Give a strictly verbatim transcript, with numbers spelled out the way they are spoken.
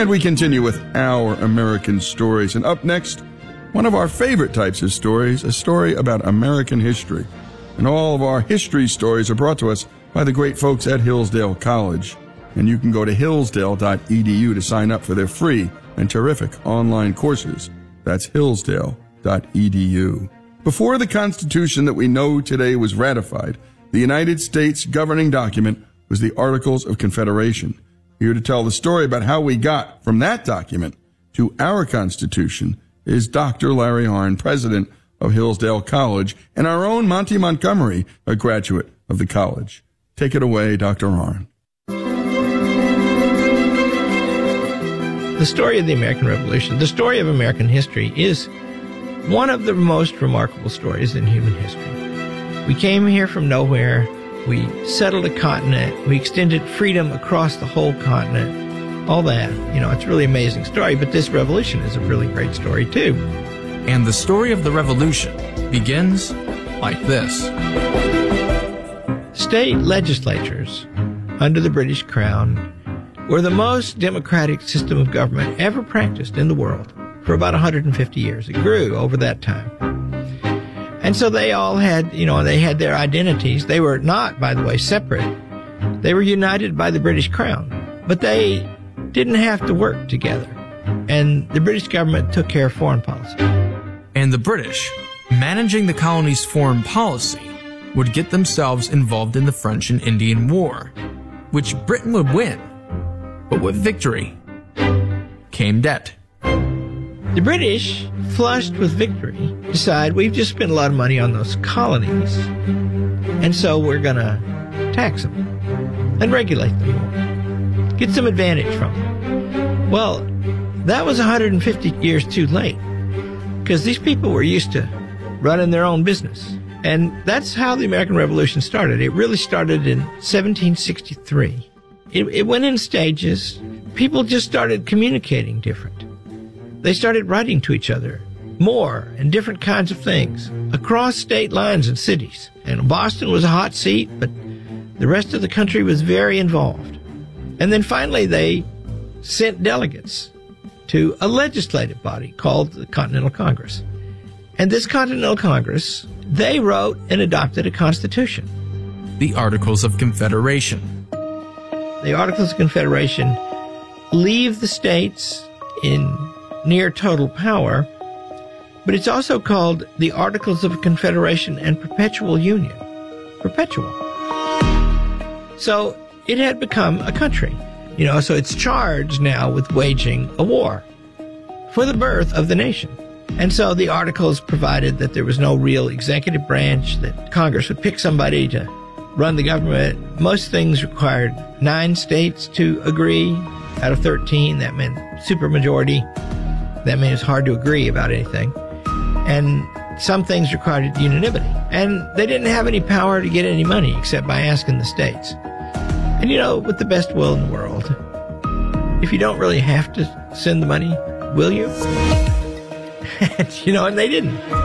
And we continue with Our American Stories. And up next, one of our favorite types of stories, a story about American history. And all of our history stories are brought to us by the great folks at Hillsdale College. And you can go to hillsdale dot e d u to sign up for their free and terrific online courses. That's hillsdale dot e d u. Before the Constitution that we know today was ratified, the United States governing document was the Articles of Confederation. Here to tell the story about how we got from that document to our Constitution is Doctor Larry Harn, president of Hillsdale College, and our own Monty Montgomery, a graduate of the college. Take it away, Doctor Harn. The story of the American Revolution, the story of American history, is one of the most remarkable stories in human history. We came here from nowhere. We settled a continent. We extended freedom across the whole continent. All that. You know, it's a really amazing story, but this revolution is a really great story, too. And the story of the revolution begins like this. State legislatures under the British Crown were the most democratic system of government ever practiced in the world for about one hundred fifty years. It grew over that time. And so they all had, you know, they had their identities. They were not, by the way, separate. They were united by the British Crown, but they didn't have to work together. And the British government took care of foreign policy. And the British, managing the colony's foreign policy, would get themselves involved in the French and Indian War, which Britain would win. But with victory came debt. The British, flushed with victory, decide we've just spent a lot of money on those colonies, and so we're going to tax them and regulate them more, get some advantage from them. Well, that was one hundred fifty years too late, because these people were used to running their own business. And that's how the American Revolution started. It really started in seventeen sixty-three. It, it went in stages. People just started communicating different. They started writing to each other more and different kinds of things across state lines and cities. And Boston was a hot seat, but the rest of the country was very involved. And then finally they sent delegates to a legislative body called the Continental Congress. And this Continental Congress, they wrote and adopted a constitution. The Articles of Confederation. The Articles of Confederation leave the states in near total power, but it's also called the Articles of Confederation and Perpetual Union. Perpetual. So it had become a country, you know, so it's charged now with waging a war for the birth of the nation. And so the articles provided that there was no real executive branch, that Congress would pick somebody to run the government. Most things required nine states to agree out of thirteen. That meant supermajority. That meant it's hard to agree about anything. And some things required unanimity. And they didn't have any power to get any money except by asking the states. And, you know, with the best will in the world, if you don't really have to send the money, will you? You know, and they didn't.